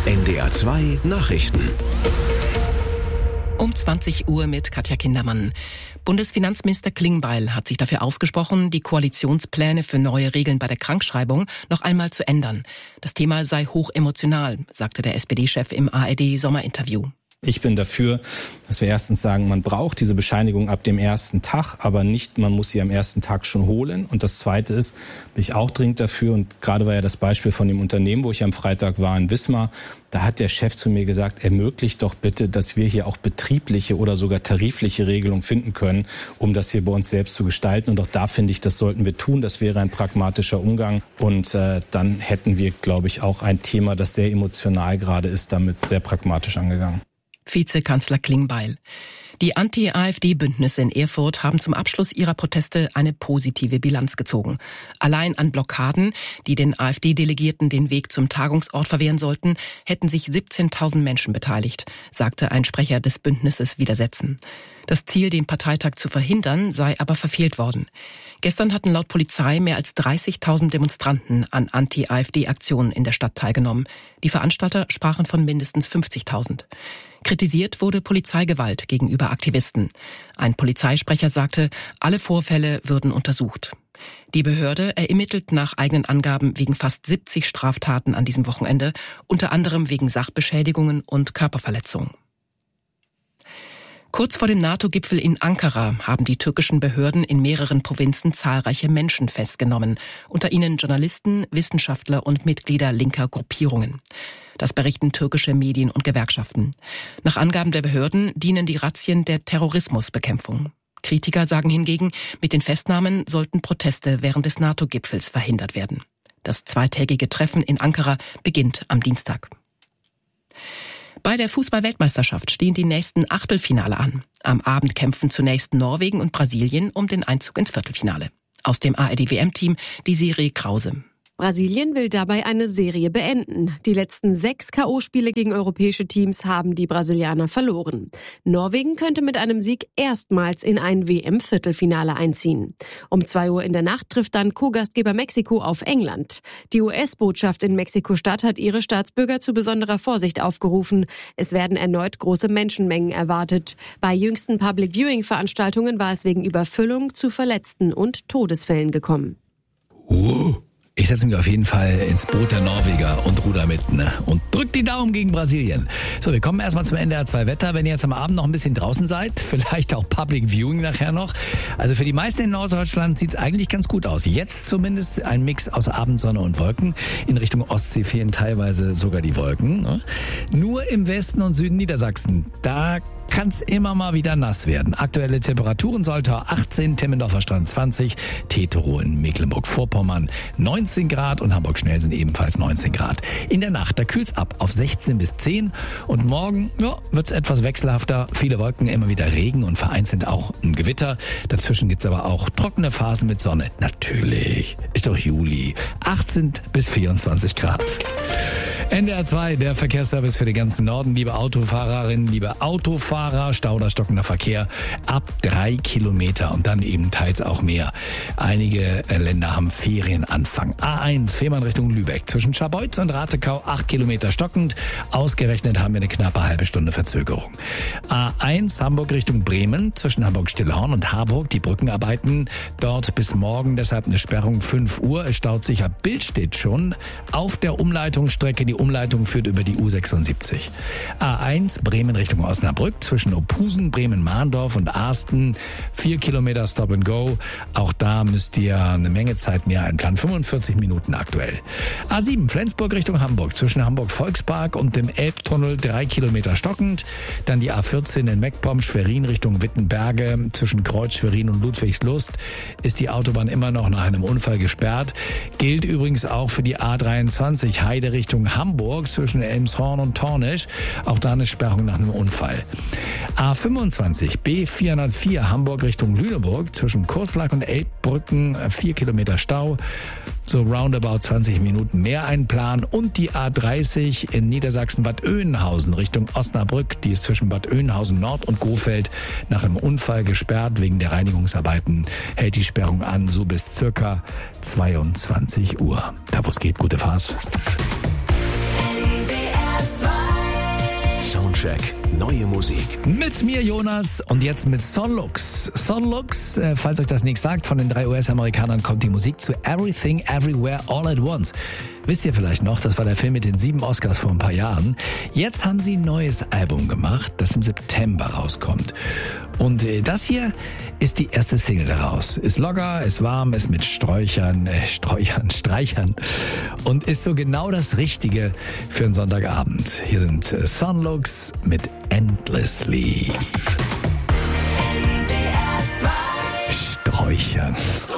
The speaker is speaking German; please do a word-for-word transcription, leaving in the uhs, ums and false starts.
N D R zwei Nachrichten. Um zwanzig Uhr mit Katja Kindermann. Bundesfinanzminister Klingbeil hat sich dafür ausgesprochen, die Koalitionspläne für neue Regeln bei der Krankschreibung noch einmal zu ändern. Das Thema sei hoch emotional, sagte der S P D-Chef im A R D-Sommerinterview. Ich bin dafür, dass wir erstens sagen, man braucht diese Bescheinigung ab dem ersten Tag, aber nicht, man muss sie am ersten Tag schon holen. Und das Zweite ist, bin ich auch dringend dafür, und gerade war ja das Beispiel von dem Unternehmen, wo ich am Freitag war in Wismar, da hat der Chef zu mir gesagt, ermöglicht doch bitte, dass wir hier auch betriebliche oder sogar tarifliche Regelungen finden können, um das hier bei uns selbst zu gestalten. Und auch da finde ich, das sollten wir tun. Das wäre ein pragmatischer Umgang. Und äh, dann hätten wir, glaube ich, auch ein Thema, das sehr emotional gerade ist, damit sehr pragmatisch angegangen. Vizekanzler Klingbeil. Die Anti-A f D-Bündnisse in Erfurt haben zum Abschluss ihrer Proteste eine positive Bilanz gezogen. Allein an Blockaden, die den A f D-Delegierten den Weg zum Tagungsort verwehren sollten, hätten sich siebzehntausend Menschen beteiligt, sagte ein Sprecher des Bündnisses Widersetzen. Das Ziel, den Parteitag zu verhindern, sei aber verfehlt worden. Gestern hatten laut Polizei mehr als dreißigtausend Demonstranten an Anti-A f D-Aktionen in der Stadt teilgenommen. Die Veranstalter sprachen von mindestens fünfzigtausend. Kritisiert wurde Polizeigewalt gegenüber Aktivisten. Ein Polizeisprecher sagte, alle Vorfälle würden untersucht. Die Behörde ermittelt nach eigenen Angaben wegen fast siebzig Straftaten an diesem Wochenende, unter anderem wegen Sachbeschädigungen und Körperverletzungen. Kurz vor dem NATO-Gipfel in Ankara haben die türkischen Behörden in mehreren Provinzen zahlreiche Menschen festgenommen, unter ihnen Journalisten, Wissenschaftler und Mitglieder linker Gruppierungen. Das berichten türkische Medien und Gewerkschaften. Nach Angaben der Behörden dienen die Razzien der Terrorismusbekämpfung. Kritiker sagen hingegen, mit den Festnahmen sollten Proteste während des NATO-Gipfels verhindert werden. Das zweitägige Treffen in Ankara beginnt am Dienstag. Bei der Fußball-Weltmeisterschaft stehen die nächsten Achtelfinale an. Am Abend kämpfen zunächst Norwegen und Brasilien um den Einzug ins Viertelfinale. Aus dem A R D-W M-Team die Serie Krause. Brasilien will dabei eine Serie beenden. Die letzten sechs K O-Spiele gegen europäische Teams haben die Brasilianer verloren. Norwegen könnte mit einem Sieg erstmals in ein W M-Viertelfinale einziehen. Um zwei Uhr in der Nacht trifft dann Co-Gastgeber Mexiko auf England. Die U S-Botschaft in Mexiko-Stadt hat ihre Staatsbürger zu besonderer Vorsicht aufgerufen. Es werden erneut große Menschenmengen erwartet. Bei jüngsten Public-Viewing-Veranstaltungen war es wegen Überfüllung zu Verletzten und Todesfällen gekommen. Uh. Ich setze mich auf jeden Fall ins Boot der Norweger und ruder mit, ne? Und drück die Daumen gegen Brasilien. So, wir kommen erstmal zum N D R zwei Wetter. Wenn ihr jetzt am Abend noch ein bisschen draußen seid, vielleicht auch Public Viewing nachher noch. Also für die meisten in Norddeutschland sieht es eigentlich ganz gut aus. Jetzt zumindest ein Mix aus Abendsonne und Wolken. In Richtung Ostsee fehlen teilweise sogar die Wolken, ne? Nur im Westen und Süden Niedersachsen, da kann es immer mal wieder nass werden. Aktuelle Temperaturen: Soltau achtzehn, Timmendorfer Strand zwanzig, Teterow in Mecklenburg-Vorpommern neunzehn Grad und Hamburg-Schnellsen ebenfalls neunzehn Grad. In der Nacht, da kühlt's ab auf sechzehn bis zehn und morgen ja, wird's etwas wechselhafter. Viele Wolken, immer wieder Regen und vereinzelt auch ein Gewitter. Dazwischen gibt's aber auch trockene Phasen mit Sonne. Natürlich, ist doch Juli. achtzehn bis vierundzwanzig Grad. N D R zwei, der Verkehrsservice für den ganzen Norden. Liebe Autofahrerinnen, liebe Autofahrer, Stau oder stockender Verkehr ab drei Kilometer und dann eben teils auch mehr. Einige Länder haben Ferienanfang. A eins, Fehmarn Richtung Lübeck. Zwischen Scharbeutz und Ratekau acht Kilometer stockend. Ausgerechnet haben wir eine knappe halbe Stunde Verzögerung. A eins, Hamburg Richtung Bremen. Zwischen Hamburg-Stillhorn und Harburg die Brückenarbeiten. Dort bis morgen deshalb eine Sperrung fünf Uhr. Es staut sich ab Billstedt schon auf der Umleitungsstrecke. Die Umleitung führt über die U sechsundsiebzig. A eins, Bremen Richtung Osnabrück, zwischen Ophusen, Bremen-Mahndorf und Arsten, vier Kilometer Stop and Go. Auch da müsst ihr eine Menge Zeit mehr einplanen, fünfundvierzig Minuten aktuell. A sieben, Flensburg Richtung Hamburg, zwischen Hamburg-Volkspark und dem Elbtunnel, drei Kilometer stockend. Dann die A vierzehn in Meckpomm, Schwerin Richtung Wittenberge, zwischen Kreuz, Schwerin und Ludwigslust ist die Autobahn immer noch nach einem Unfall gesperrt. Gilt übrigens auch für die A dreiundzwanzig, Heide Richtung Hamburg. Hamburg zwischen Elmshorn und Tornisch. Auch da eine Sperrung nach einem Unfall. A fünfundzwanzig, B vierhundertvier, Hamburg Richtung Lüneburg. Zwischen Kurslack und Elbbrücken vier Kilometer Stau. So roundabout zwanzig Minuten mehr einplanen. Und die A dreißig in Niedersachsen Bad Oeynhausen Richtung Osnabrück. Die ist zwischen Bad Oeynhausen Nord und Gohfeld nach einem Unfall gesperrt. Wegen der Reinigungsarbeiten hält die Sperrung an, so bis circa zweiundzwanzig Uhr. Da wo es geht, gute Fahrt. N D R zwei Soundcheck. Neue Musik. Mit mir Jonas und jetzt mit Sonlux. Sonlux, äh, falls euch das nichts sagt, von den drei U S-Amerikanern kommt die Musik zu Everything Everywhere All at Once. Wisst ihr vielleicht noch, das war der Film mit den sieben Oscars vor ein paar Jahren. Jetzt haben sie ein neues Album gemacht, das im September rauskommt. Und äh, das hier ist die erste Single daraus. Ist locker, ist warm, ist mit Sträuchern, äh, Sträuchern, Streichern und ist so genau das Richtige für einen Sonntagabend. Hier sind äh, Sonlux mit Endlessly. Sträuchern.